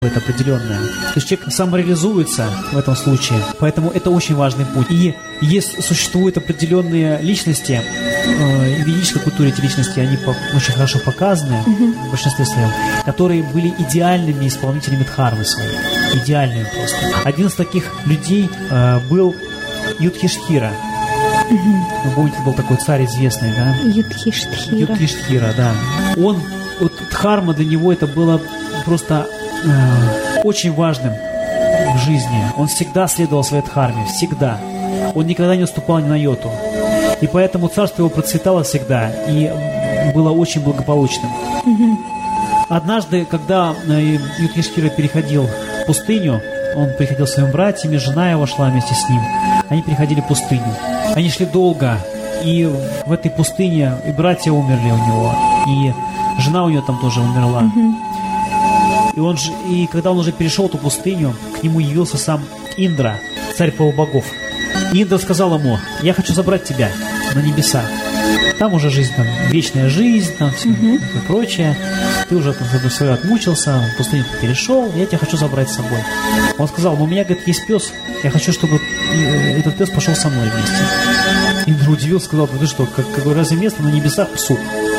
это определенное. То есть человек самореализуется в этом случае, поэтому это очень важный путь. И есть, существуют определенные личности, в ведической культуре эти личности, они очень хорошо показаны в большинстве своем, которые были идеальными исполнителями дхармы своей. Идеальными просто. Один из таких людей был Юдхиштхира. Вы помните, был такой царь известный, да? Юдхиштхира, да. Дхарма для него это было просто очень важным в жизни. Он всегда следовал своей дхарме, всегда. Он никогда не уступал ни на йоту. И поэтому царство его процветало всегда и было очень благополучным. Однажды, когда Юдхиштхира переходил пустыню, он приходил с своими братьями, жена его шла вместе с ним. Они переходили пустыню. Они шли долго, и в этой пустыне и братья умерли у него, и жена у него там тоже умерла. И когда он уже перешел эту пустыню, к нему явился сам Индра, царь полубогов. И Индра сказал ему: я хочу забрать тебя на небеса. Там уже жизнь, там вечная жизнь, там все прочее. Ты уже там свое отмучился, в пустыню ты перешел, я тебя хочу забрать с собой. Он сказал: у меня, говорит, есть пес, я хочу, чтобы этот пес пошел со мной вместе. Индра удивился, сказал: ты что, разве место на небесах псу?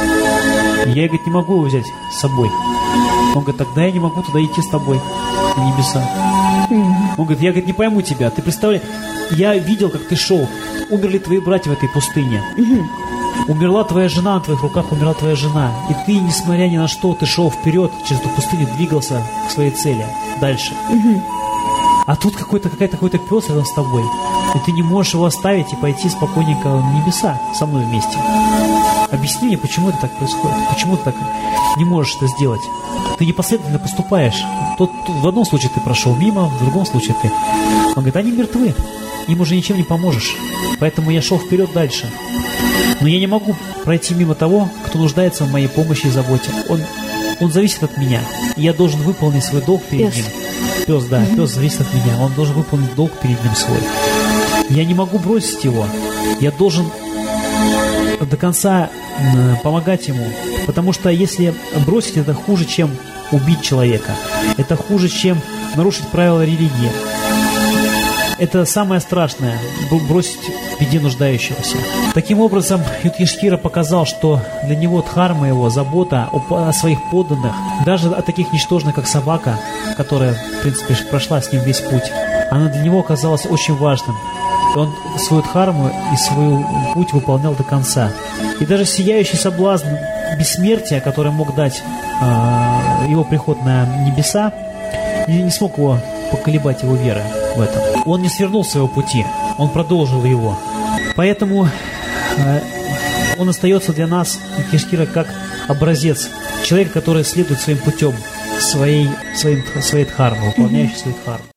Я, говорит, не могу его взять с собой. Он говорит: тогда я не могу туда идти с тобой на небеса. Он говорит: я, говорит, не пойму тебя. Ты представляешь, я видел, как ты шел. Умерли твои братья в этой пустыне. Умерла твоя жена, на твоих руках умерла твоя жена. И ты, несмотря ни на что, ты шел вперед через эту пустыню, двигался к своей цели дальше. А тут какой-то пес рядом с тобой. И ты не можешь его оставить и пойти спокойненько на небеса со мной вместе. Объясни мне, почему это так происходит? Почему ты так не можешь это сделать? Ты непоследовательно поступаешь. В одном случае ты прошел мимо, в другом случае ты... Он говорит: они мертвы, им уже ничем не поможешь. Поэтому я шел вперед дальше. Но я не могу пройти мимо того, кто нуждается в моей помощи и заботе. Он зависит от меня. И я должен выполнить свой долг перед ним. Пес, да, пес зависит от меня. Он должен выполнить долг перед ним свой. Я не могу бросить его. Я должен до конца помогать ему. Потому что если бросить, это хуже, чем убить человека. Это хуже, чем нарушить правила религии. Это самое страшное – бросить в беде нуждающегося. Таким образом, Юдхиштхира показал, что для него дхарма его, забота о своих подданных, даже о таких ничтожных, как собака, которая, в принципе, прошла с ним весь путь, она для него оказалась очень важным. И он свою дхарму и свой путь выполнял до конца. И даже сияющий соблазн бессмертия, который мог дать его приход на небеса, не смог его поколебать его веры в этом. Он не свернул своего пути, он продолжил его. Поэтому он остается для нас, Юдхиштхира, как образец человека, который следует своим путем, своей дхармы, выполняющий свою дхарму.